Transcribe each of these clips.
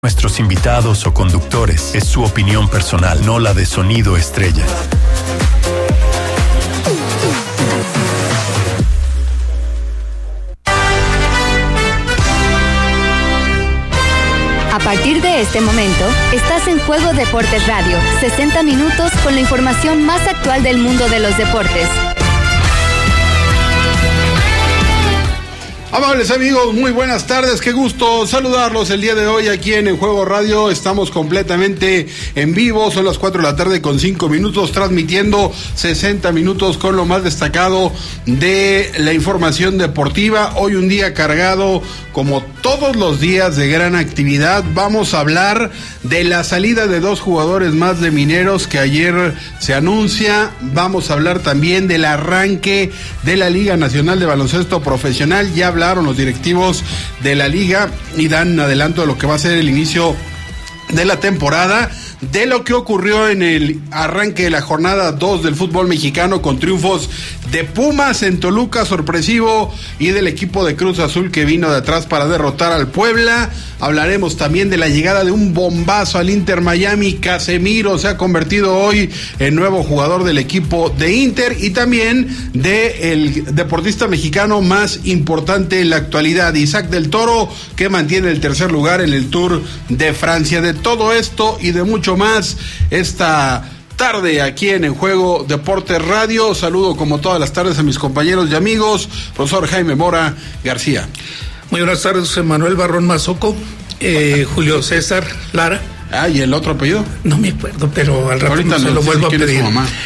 Nuestros invitados o conductores es su opinión personal, no la de Sonido Estrella. A partir de este momento, estás en Juego Deportes Radio, 60 minutos con la información más actual del mundo de los deportes. Amables amigos, muy buenas tardes, qué gusto saludarlos el día de hoy aquí en Juego Radio. Estamos completamente en vivo, son las 4 de la tarde con 5 minutos, transmitiendo 60 minutos con lo más destacado de la información deportiva. Hoy un día cargado, como todos los días, de gran actividad. Vamos a hablar de la salida de 2 jugadores más de Mineros que ayer se anuncia. Vamos a hablar también del arranque de la Liga Nacional de Baloncesto Profesional. Ya hablaron los directivos de la liga y dan adelanto de lo que va a ser el inicio de la temporada, de lo que ocurrió en el arranque de la jornada 2 del fútbol mexicano con triunfos de Pumas en Toluca, sorpresivo, y del equipo de Cruz Azul que vino de atrás para derrotar al Puebla. Hablaremos también de la llegada de un bombazo al Inter Miami. Casemiro se ha convertido hoy en nuevo jugador del equipo de Inter, y también de el deportista mexicano más importante en la actualidad, Isaac del Toro, que mantiene el tercer lugar en el Tour de Francia. De todo esto y de mucho más esta tarde aquí en Juego Deportes Radio. Saludo como todas las tardes a mis compañeros y amigos, profesor Jaime Mora García. Muy buenas tardes, José Manuel Barrón Mazoco, Julio César Lara. Ah, ¿y el otro apellido? No me acuerdo, pero al rato ahorita se lo vuelvo a pedir.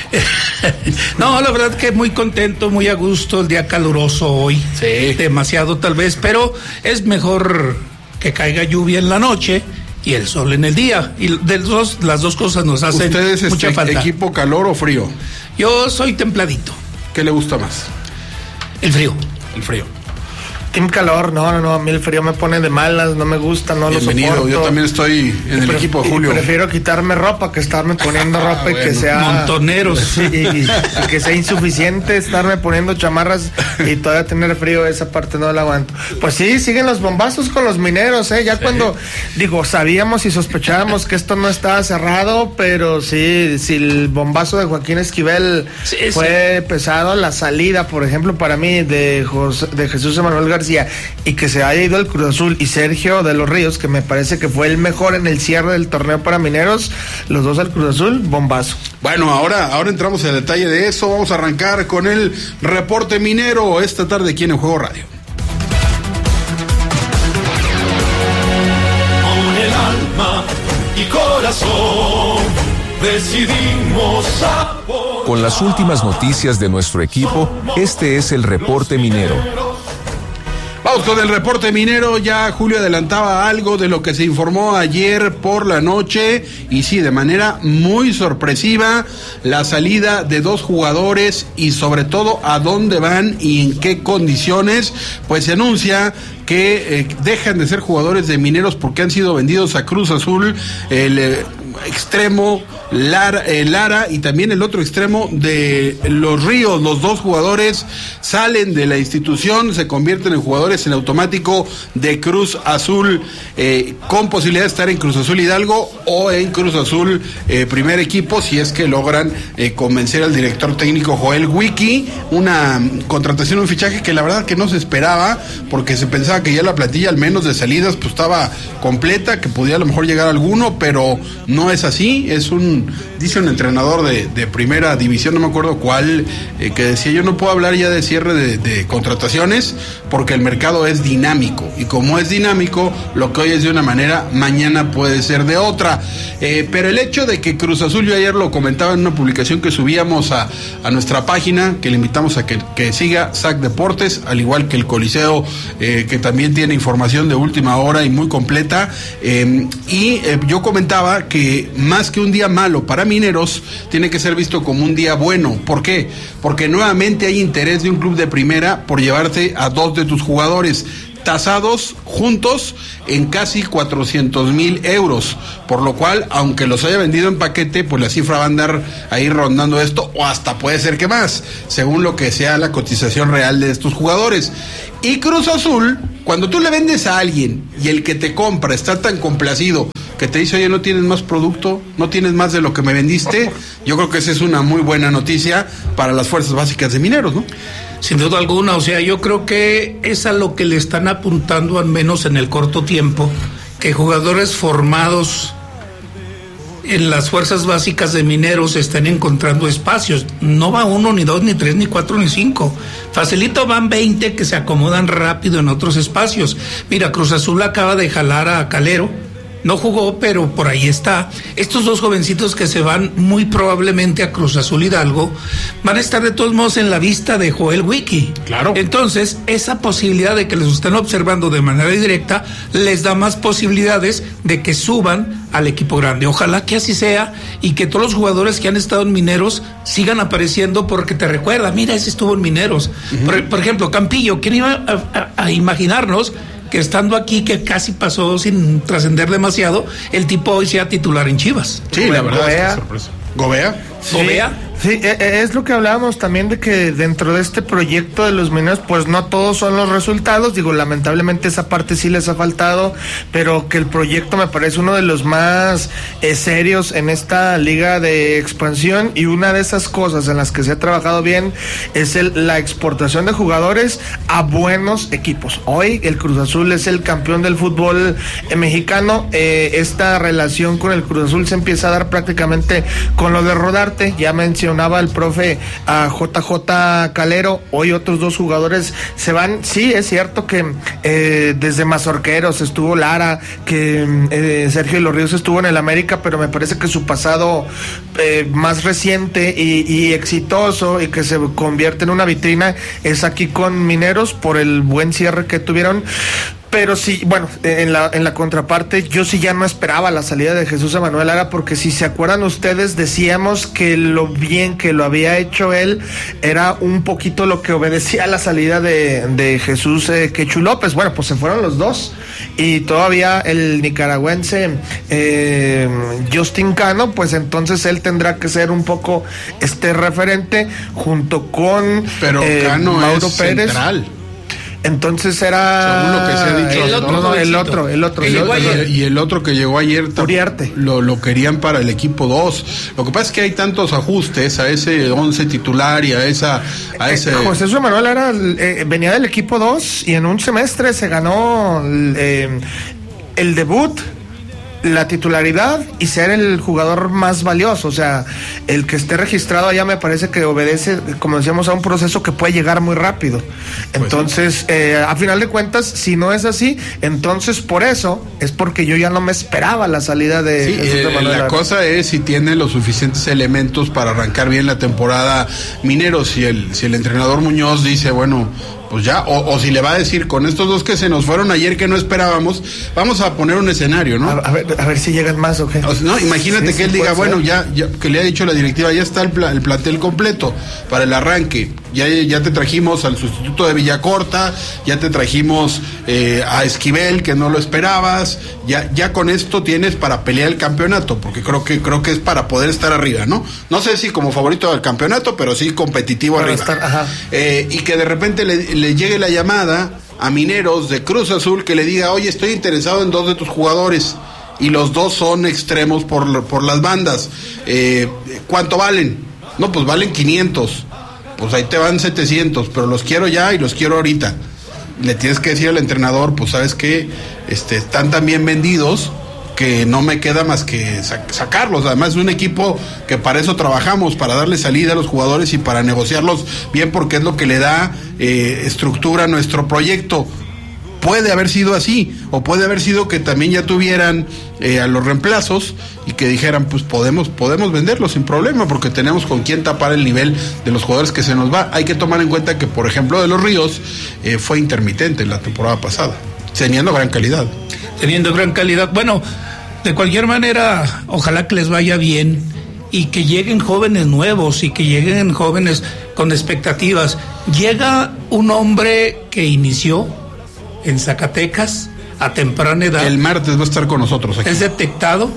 No, la verdad que muy contento, muy a gusto, el día caluroso hoy. Sí. Demasiado tal vez, pero es mejor que caiga lluvia en la noche y el sol en el día, y las dos cosas nos hacen mucha falta. ¿Equipo calor o frío? Yo soy templadito. ¿Qué le gusta más? El frío. El frío. Team calor, no, a mí el frío me pone de malas, no me gusta, no bienvenido, lo soporto. Yo también estoy en el equipo de Julio. Prefiero quitarme ropa que estarme poniendo ropa y que sea... montoneros. Y que sea insuficiente estarme poniendo chamarras y todavía tener frío, esa parte no la aguanto. Pues sí, siguen los bombazos con los Mineros, ya sí. Cuando, sabíamos y sospechábamos que esto no estaba cerrado, pero sí, si el bombazo de Joaquín Esquivel fue pesado, la salida, por ejemplo, para mí, de Jesús Emanuel García, y que se haya ido al Cruz Azul, y Sergio de los Ríos, que me parece que fue el mejor en el cierre del torneo para Mineros, los dos al Cruz Azul, bombazo. Bueno, ahora entramos en el detalle de eso. Vamos a arrancar con el reporte minero esta tarde aquí en Juego Radio. Con el alma y corazón decidimos apoyar. Con las últimas noticias de nuestro equipo, este es el reporte minero. Vamos con el reporte minero. Ya Julio adelantaba algo de lo que se informó ayer por la noche, y sí, de manera muy sorpresiva, la salida de 2 jugadores, y sobre todo a dónde van y en qué condiciones. Pues se anuncia que dejan de ser jugadores de Mineros porque han sido vendidos a Cruz Azul, el extremo Lara y también el otro extremo de los Ríos. Los 2 jugadores salen de la institución, se convierten en jugadores en automático de Cruz Azul, con posibilidad de estar en Cruz Azul Hidalgo o en Cruz Azul primer equipo, si es que logran convencer al director técnico Joel Wiki. Una contratación, un fichaje que la verdad que no se esperaba, porque se pensaba que ya la plantilla, al menos de salidas, pues estaba completa, que podía a lo mejor llegar alguno, pero no es así. Es dice un entrenador de primera división, no me acuerdo cuál, que decía: yo no puedo hablar ya de cierre de contrataciones porque el mercado es dinámico, y como es dinámico, lo que hoy es de una manera, mañana puede ser de otra. Pero el hecho de que Cruz Azul, yo ayer lo comentaba en una publicación que subíamos a nuestra página, que le invitamos a que siga SAC Deportes, al igual que el Coliseo, que también tiene información de última hora y muy completa, y yo comentaba que más que un día malo para Mineros, tiene que ser visto como un día bueno. ¿Por qué? Porque nuevamente hay interés de un club de primera por llevarte a 2 de tus jugadores. tasados juntos en casi 400,000 euros, por lo cual, aunque los haya vendido en paquete, pues la cifra va a andar ahí rondando esto, o hasta puede ser que más, según lo que sea la cotización real de estos jugadores. Y Cruz Azul, cuando tú le vendes a alguien y el que te compra está tan complacido que te dice, oye, no tienes más producto, no tienes más de lo que me vendiste, yo creo que esa es una muy buena noticia para las fuerzas básicas de Mineros, ¿no? Sin duda alguna, o sea, yo creo que es a lo que le están apuntando, al menos en el corto tiempo, que jugadores formados en las fuerzas básicas de Mineros están encontrando espacios. No va 1, ni 2, ni 3, ni 4, ni 5. Facilito van 20 que se acomodan rápido en otros espacios. Mira, Cruz Azul acaba de jalar a Calero. No jugó, pero por ahí está. Estos dos jovencitos que se van muy probablemente a Cruz Azul Hidalgo van a estar de todos modos en la vista de Joel Wiki. Claro. Entonces, esa posibilidad de que los estén observando de manera directa les da más posibilidades de que suban al equipo grande. Ojalá que así sea y que todos los jugadores que han estado en Mineros sigan apareciendo, porque te recuerda, mira, ese estuvo en Mineros. Por ejemplo, Campillo, ¿quién iba a imaginarnos que estando aquí, que casi pasó sin trascender demasiado, el tipo hoy sea titular en Chivas? Sí, la verdad es que sorpresa. ¿Gobea? Sí, sí, es lo que hablábamos también, de que dentro de este proyecto de los Mineros, pues no todos son los resultados. Digo, lamentablemente esa parte sí les ha faltado, pero que el proyecto me parece uno de los más serios en esta liga de expansión, y una de esas cosas en las que se ha trabajado bien es la exportación de jugadores a buenos equipos. Hoy el Cruz Azul es el campeón del fútbol mexicano. Esta relación con el Cruz Azul se empieza a dar prácticamente con lo de Rodarte. Ya mencionaba el profe a JJ Calero, hoy otros dos jugadores se van. Sí, es cierto que desde Mazorqueros estuvo Lara, que Sergio de los Ríos estuvo en el América, pero me parece que su pasado más reciente y exitoso, y que se convierte en una vitrina, es aquí con Mineros por el buen cierre que tuvieron. Pero sí, bueno, en la contraparte, yo sí ya no esperaba la salida de Jesús Emanuel Lara, porque si se acuerdan ustedes, decíamos que lo bien que lo había hecho él era un poquito lo que obedecía a la salida de Jesús Quechu López. Bueno, pues se fueron los dos, y todavía el nicaragüense Justin Cano, pues entonces él tendrá que ser un poco referente junto con Cano Mauro es Pérez. Central. Entonces era... Según lo que se ha dicho. El otro. Y el otro que llegó ayer, Uriarte. Lo querían para el equipo 2. Lo que pasa es que hay tantos ajustes a ese 11 titular y a ese... José Manuel venía del equipo 2 y en un semestre se ganó el debut, la titularidad y ser el jugador más valioso. O sea, el que esté registrado allá me parece que obedece, como decíamos, a un proceso que puede llegar muy rápido. Entonces, a final de cuentas, si no es así, entonces por eso es porque yo ya no me esperaba la salida de Jesús Emanuel. La cosa es si tiene los suficientes elementos para arrancar bien la temporada Mineros. Si el entrenador Muñoz dice, bueno, pues ya, o si le va a decir, con estos dos que se nos fueron ayer que no esperábamos, vamos a poner un escenario, ¿no? A ver si llegan más o qué. No, imagínate que él diga, bueno, ya que le ha dicho la directiva, ya está el plantel completo para el arranque. Ya te trajimos al sustituto de Villacorta, ya te trajimos a Esquivel, que no lo esperabas, ya con esto tienes para pelear el campeonato, porque creo que es para poder estar arriba, ¿no? No sé si como favorito del campeonato, pero sí competitivo para arriba. Y que de repente le llegue la llamada a Mineros de Cruz Azul, que le diga, oye, estoy interesado en 2 de tus jugadores, y los 2 son extremos por las bandas. ¿Cuánto valen? No, pues valen 500. Pues ahí te van 700, pero los quiero ya y los quiero ahorita. Le tienes que decir al entrenador, pues sabes que están tan bien vendidos que no me queda más que sacarlos. Además es un equipo que para eso trabajamos, para darle salida a los jugadores y para negociarlos bien, porque es lo que le da estructura a nuestro proyecto. Puede haber sido así, o puede haber sido que también ya tuvieran a los reemplazos y que dijeran, pues podemos venderlos sin problema, porque tenemos con quién tapar el nivel de los jugadores que se nos va. Hay que tomar en cuenta que, por ejemplo, de los Ríos fue intermitente la temporada pasada, teniendo gran calidad. Bueno, de cualquier manera, ojalá que les vaya bien y que lleguen jóvenes nuevos y que lleguen jóvenes con expectativas. Llega un hombre que inició en Zacatecas a temprana edad. El martes va a estar con nosotros aquí. Es detectado,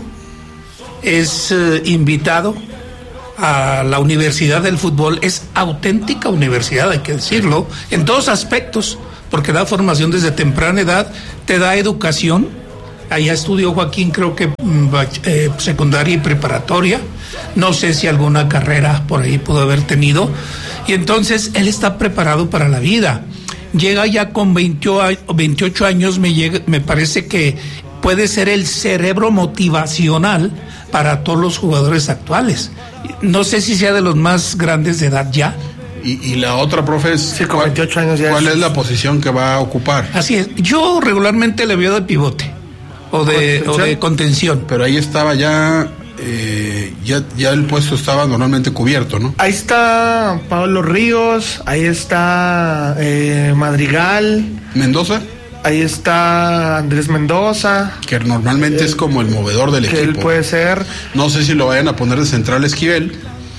es invitado a la Universidad del Fútbol. Es auténtica universidad, hay que decirlo, en todos aspectos, porque da formación desde temprana edad, te da educación. Allá estudió Joaquín, creo que secundaria y preparatoria. No sé si alguna carrera por ahí pudo haber tenido. Y entonces él está preparado para la vida. Llega ya con 28 años, me parece que puede ser el cerebro motivacional para todos los jugadores actuales. No sé si sea de los más grandes de edad ya. Y la otra, profe, es sí, con 28 años ya. ¿Cuál es la posición que va a ocupar? Así es. Yo regularmente le veo de pivote o de contención. Pero ahí estaba ya el puesto estaba normalmente cubierto, ¿no? Ahí está Pablo Ríos, ahí está Madrigal. ¿Mendoza? Ahí está Andrés Mendoza. Que normalmente es como el movedor del equipo. Él puede ser. No sé si lo vayan a poner de central Esquivel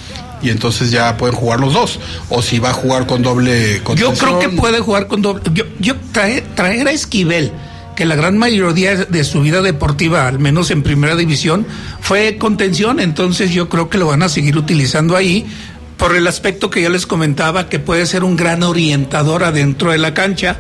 y entonces ya pueden jugar los dos. O si va a jugar con doble contención. Yo creo que puede jugar con doble. Yo traer a Esquivel, que la gran mayoría de su vida deportiva, al menos en primera división, fue contención, entonces yo creo que lo van a seguir utilizando ahí, por el aspecto que ya les comentaba, que puede ser un gran orientador adentro de la cancha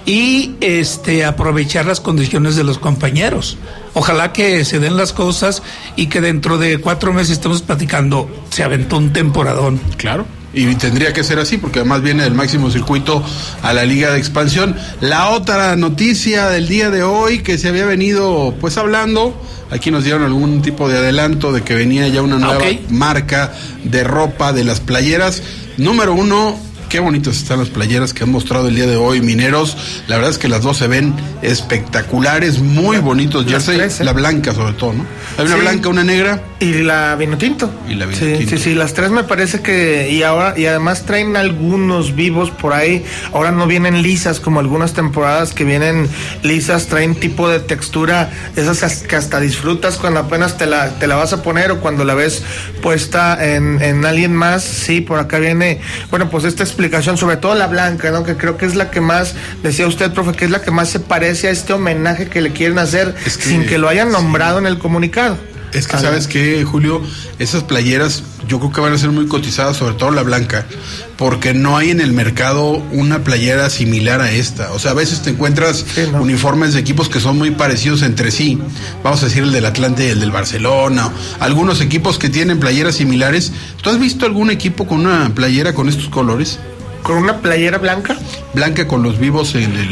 y aprovechar las condiciones de los compañeros. Ojalá que se den las cosas y que dentro de 4 meses estemos platicando, se aventó un temporadón. Claro. Y tendría que ser así, porque además viene del máximo circuito a la Liga de Expansión. La otra noticia del día de hoy que se había venido pues hablando, aquí nos dieron algún tipo de adelanto de que venía ya una nueva marca de ropa de las playeras. Número 1, qué bonitas están las playeras que han mostrado el día de hoy Mineros. La verdad es que las dos se ven espectaculares, muy bonitos jersey, la blanca sobre todo, ¿no? Hay una blanca, una negra y la vinotinto. Sí, las tres me parece que y además traen algunos vivos por ahí. Ahora no vienen lisas como algunas temporadas que vienen lisas, traen tipo de textura, esas que hasta disfrutas cuando apenas te la vas a poner o cuando la ves puesta en alguien más. Sí, por acá viene, bueno, pues esta explicación, sobre todo la blanca, ¿no? Que creo que es la que más, decía usted, profe, que es la que más se parece a este homenaje que le quieren hacer sin que lo hayan nombrado en el comunicado. Es que, ¿sabes qué, Julio? Esas playeras yo creo que van a ser muy cotizadas, sobre todo la blanca, porque no hay en el mercado una playera similar a esta. O sea, a veces te encuentras uniformes de equipos que son muy parecidos entre sí. Vamos a decir el del Atlante y el del Barcelona. Algunos equipos que tienen playeras similares. ¿Tú has visto algún equipo con una playera con estos colores? ¿Con una playera blanca? Blanca con los vivos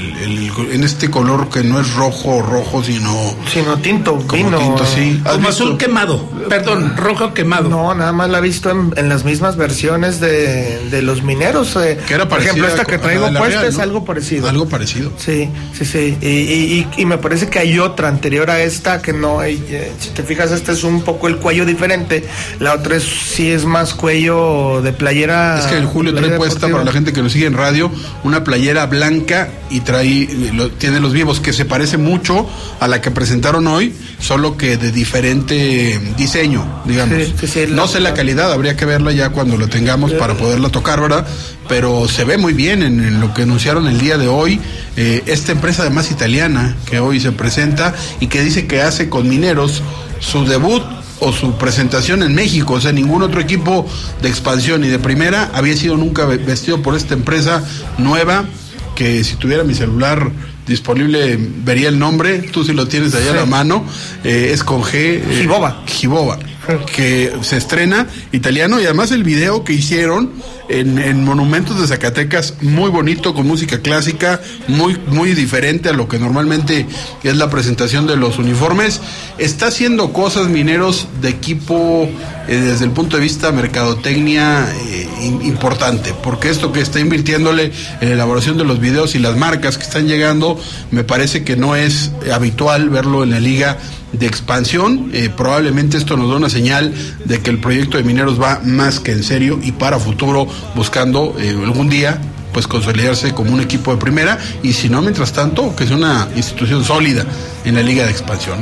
en este color que no es rojo, sino tinto, como vino. Tinto, sí. Como azul quemado, rojo quemado. No, nada más la he visto en las mismas versiones de los Mineros. Que era por ejemplo, esta que traigo puesta, ¿no? Es algo parecido. Algo parecido. Sí. Y me parece que hay otra anterior a esta que no, si te fijas, este es un poco el cuello diferente. La otra sí es más cuello de playera. Es que el Julio trae puesta, para la gente que nos sigue en radio, una playera blanca y tiene los vivos, que se parece mucho a la que presentaron hoy, solo que de diferente diseño, digamos. No sé la calidad, habría que verla ya cuando la tengamos para poderla tocar, ¿verdad? Pero se ve muy bien en lo que anunciaron el día de hoy. Esta empresa además italiana que hoy se presenta y que dice que hace con Mineros su debut o su presentación en México. O sea, ningún otro equipo de expansión y de primera había sido nunca vestido por esta empresa nueva, que si tuviera mi celular disponible vería el nombre, tú si lo tienes allá a la mano, es con G. Giboba, que se estrena, italiano, y además el video que hicieron en Monumentos de Zacatecas, muy bonito, con música clásica, muy diferente a lo que normalmente es la presentación de los uniformes. Está haciendo cosas Mineros de equipo desde el punto de vista mercadotecnia importante, porque esto que está invirtiéndole en la elaboración de los videos y las marcas que están llegando, me parece que no es habitual verlo en la liga de expansión. Probablemente esto nos da una señal de que el proyecto de Mineros va más que en serio y para futuro, buscando algún día pues consolidarse como un equipo de primera, y si no, mientras tanto, que sea una institución sólida en la liga de expansión, ¿no?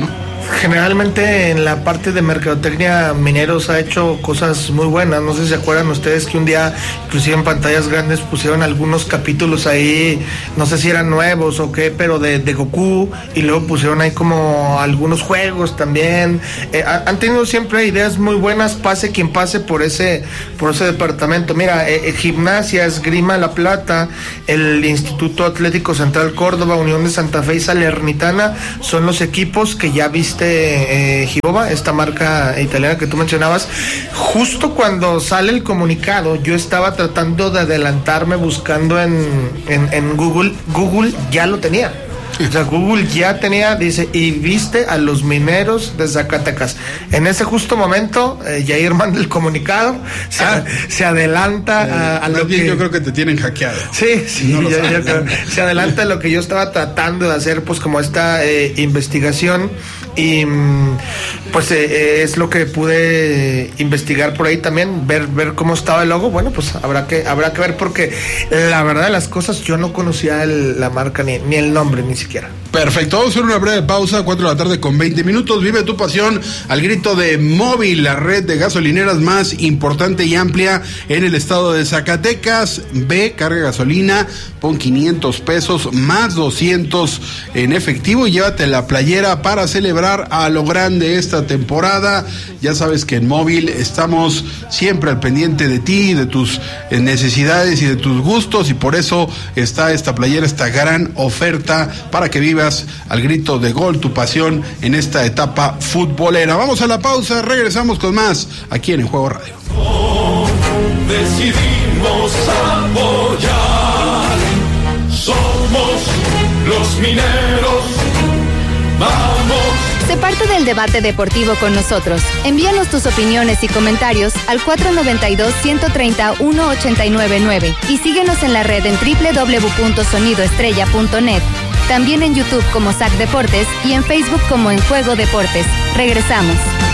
Generalmente en la parte de mercadotecnia Mineros ha hecho cosas muy buenas. No sé si se acuerdan ustedes que un día, inclusive en pantallas grandes, pusieron algunos capítulos ahí, no sé si eran nuevos o qué, pero de Goku, y luego pusieron ahí como algunos juegos también. Han tenido siempre ideas muy buenas, pase quien pase por ese departamento. Mira, Gimnasia, Esgrima La Plata, el Instituto Atlético Central Córdoba, Unión de Santa Fe y Salernitana son los equipos que ya viste. Giboba, esta marca italiana que tú mencionabas. Justo cuando sale el comunicado, yo estaba tratando de adelantarme buscando en Google ya lo tenía. O sea, Google ya tenía, dice, y viste a los Mineros de Zacatecas. En ese justo momento, Jair manda el comunicado, se adelanta a lo que... Yo creo que te tienen hackeado. Sí, no yo creo, se adelanta a lo que yo estaba tratando de hacer, pues como esta investigación, y pues es lo que pude investigar por ahí también, ver cómo estaba el logo. Bueno, pues habrá que ver, porque la verdad de las cosas, yo no conocía la marca ni el nombre, ni siquiera. Perfecto, vamos a hacer una breve pausa, 4 de la tarde con 20 minutos. Vive tu pasión al grito de Móvil, la red de gasolineras más importante y amplia en el estado de Zacatecas. Ve, carga gasolina, pon 500 pesos más 200 en efectivo y llévate la playera para celebrar a lo grande esta temporada. Ya sabes que en Móvil estamos siempre al pendiente de ti, de tus necesidades y de tus gustos, y por eso está esta playera, esta gran oferta para que vivas al grito de gol tu pasión en esta etapa futbolera. Vamos a la pausa, regresamos con más aquí en Juego Radio. Decidimos apoyar, somos los Mineros, vamos. Sé parte del debate deportivo con nosotros. Envíanos tus opiniones y comentarios al 492-130-1899 y síguenos en la red en www.sonidoestrella.net. También en YouTube como SAC Deportes y en Facebook como En Juego Deportes. Regresamos.